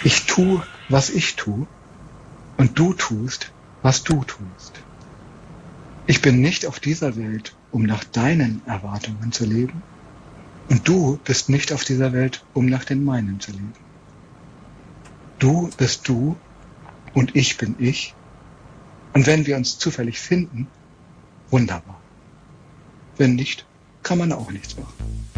Ich tue, was ich tue, und du tust, was du tust. Ich bin nicht auf dieser Welt, um nach deinen Erwartungen zu leben, und du bist nicht auf dieser Welt, um nach den meinen zu leben. Du bist du und ich bin ich, und wenn wir uns zufällig finden, wunderbar. Wenn nicht, kann man auch nichts machen.